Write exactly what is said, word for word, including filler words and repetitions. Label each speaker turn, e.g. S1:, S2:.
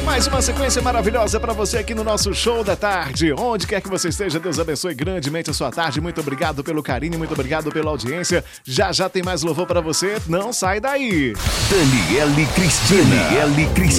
S1: Mais uma sequência maravilhosa para você aqui no nosso Show da Tarde. Onde quer que você esteja, Deus abençoe grandemente a sua tarde. Muito obrigado pelo carinho, muito obrigado pela audiência. Já já tem mais louvor para você. Não sai daí.
S2: Daniele Cristina. Daniele Cristina.